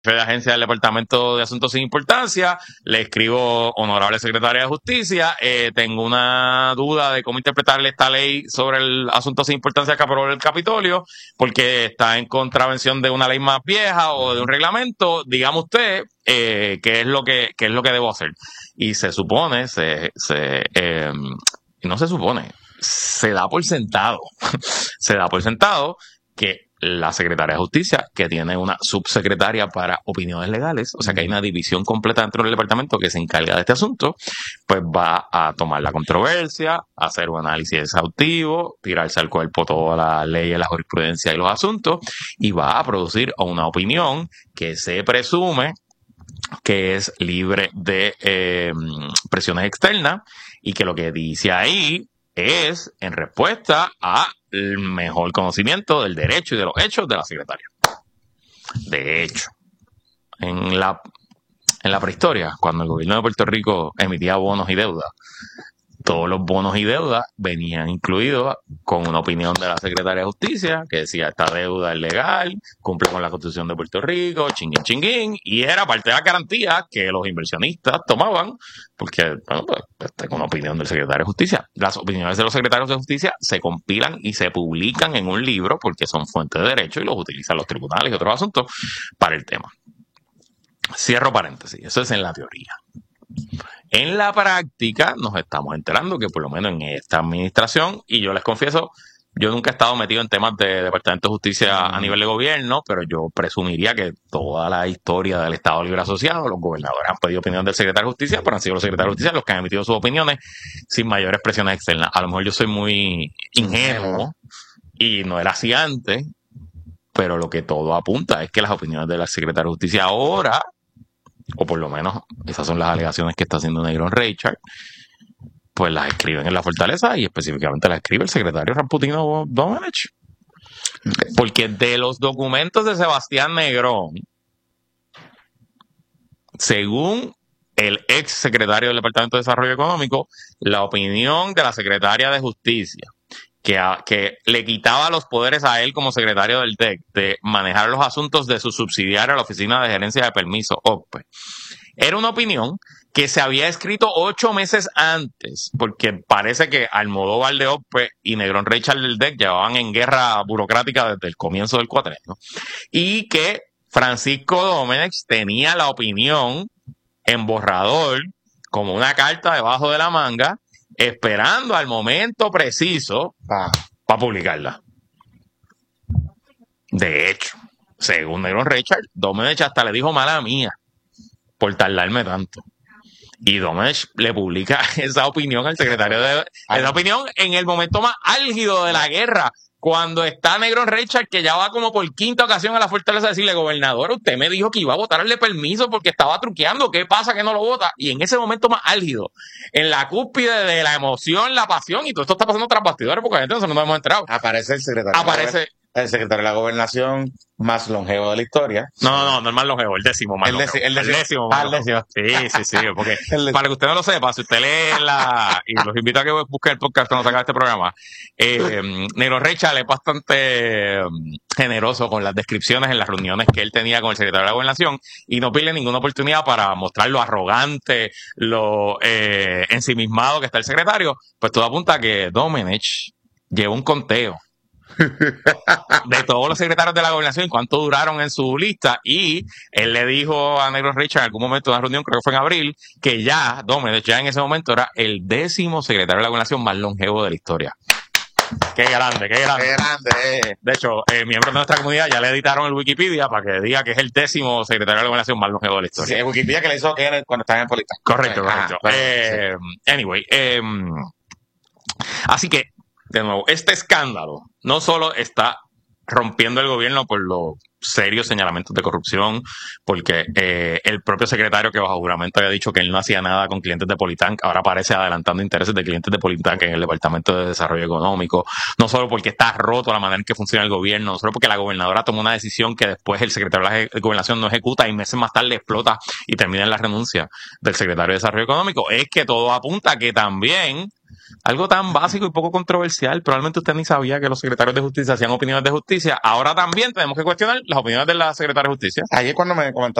de agencia del Departamento de Asuntos Sin Importancia, le escribo: honorable secretaria de Justicia, tengo una duda de cómo interpretarle esta ley sobre el asunto sin importancia que aprobó el Capitolio, porque está en contravención de una ley más vieja o de un reglamento. Dígame usted qué es lo que debo hacer. Y se supone, no se supone, se da por sentado, que la Secretaría de Justicia, que tiene una subsecretaria para opiniones legales, o sea que hay una división completa dentro del departamento que se encarga de este asunto, pues va a tomar la controversia, hacer un análisis exhaustivo, tirarse al cuerpo toda la ley, la jurisprudencia y los asuntos, y va a producir una opinión que se presume que es libre de presiones externas, y que lo que dice ahí es en respuesta a el mejor conocimiento del derecho y de los hechos de la secretaria. De hecho, en la prehistoria, cuando el gobierno de Puerto Rico emitía bonos y deuda, todos los bonos y deudas venían incluidos con una opinión de la Secretaría de Justicia que decía: esta deuda es legal, cumple con la Constitución de Puerto Rico, chinguín, chinguín, y era parte de la garantía que los inversionistas tomaban, porque, bueno, pues con una opinión del Secretario de Justicia. Las opiniones de los secretarios de Justicia se compilan y se publican en un libro porque son fuentes de derecho y los utilizan los tribunales y otros asuntos para el tema. Cierro paréntesis, eso es en la teoría. En la práctica nos estamos enterando que por lo menos en esta administración, y yo les confieso, yo nunca he estado metido en temas de Departamento de Justicia a nivel de gobierno, pero yo presumiría que toda la historia del Estado Libre Asociado, los gobernadores han pedido opinión del secretario de Justicia, pero han sido los secretarios de Justicia los que han emitido sus opiniones sin mayores presiones externas. A lo mejor yo soy muy ingenuo y no era así antes, pero lo que todo apunta es que las opiniones de la secretaria de Justicia ahora, o por lo menos esas son las alegaciones que está haciendo Negron Reichard, pues las escriben en la Fortaleza, y específicamente las escribe el secretario Ramputino Domenech. Porque de los documentos de Sebastián Negrón, según el ex secretario del Departamento de Desarrollo Económico, la opinión de la secretaria de Justicia, que le quitaba los poderes a él como secretario del DEC de manejar los asuntos de su subsidiaria, la Oficina de Gerencia de Permiso, OCPE, era una opinión que se había escrito 8 meses antes, porque parece que Almodóvar de OCPE y Negrón Reichard del DEC llevaban en guerra burocrática desde el comienzo del cuatrenio, y que Francisco Domenech tenía la opinión en borrador, como una carta debajo de la manga, esperando al momento preciso para publicarla. De hecho, según Negrón Reichard, Domenech hasta le dijo: mala mía por tardarme tanto. Y Domenech le publica esa opinión al secretario esa opinión en el momento más álgido de la guerra, cuando está Negrón Reichard, que ya va como por quinta ocasión a la Fortaleza a decirle: gobernador, usted me dijo que iba a votarle permiso porque estaba truqueando, ¿qué pasa que no lo vota? Y en ese momento más álgido, en la cúspide de la emoción, la pasión, y todo esto está pasando tras bastidores porque la gente no nos hemos enterado. Aparece el secretario. El secretario de la Gobernación más longevo de la historia. No es más longevo, el décimo más longevo. El décimo. Sí, porque para que usted no lo sepa, si usted lee y los invito a que busquen el podcast cuando salga este programa, Negrón Reichard es bastante generoso con las descripciones en las reuniones que él tenía con el secretario de la Gobernación, y no pierde ninguna oportunidad para mostrar lo arrogante, lo ensimismado que está el secretario. Pues todo apunta a que Domenech lleva un conteo de todos los secretarios de la Gobernación y cuánto duraron en su lista, y él le dijo a Negrón Reichard en algún momento de una reunión, creo que fue en abril, que ya Domenech ya en ese momento era el 10º secretario de la Gobernación más longevo de la historia. Qué grande. De hecho, miembros de nuestra comunidad ya le editaron el Wikipedia para que diga que es el 10º secretario de la Gobernación más longevo de la historia. Sí, el Wikipedia que le hizo cuando estaba en Política. Correcto. Anyway, así que, de nuevo, este escándalo no solo está rompiendo el gobierno por los serios señalamientos de corrupción, porque el propio secretario, que bajo juramento había dicho que él no hacía nada con clientes de Politank, ahora parece adelantando intereses de clientes de Politank en el Departamento de Desarrollo Económico, no solo porque está roto la manera en que funciona el gobierno, no solo porque la gobernadora tomó una decisión que después el secretario de la Gobernación no ejecuta y meses más tarde explota y termina en la renuncia del secretario de Desarrollo Económico, es que todo apunta a que también algo tan básico y poco controversial. Probablemente usted ni sabía que los secretarios de justicia hacían opiniones de justicia. Ahora también tenemos que cuestionar las opiniones de la secretaria de justicia. Ayer cuando me comentaste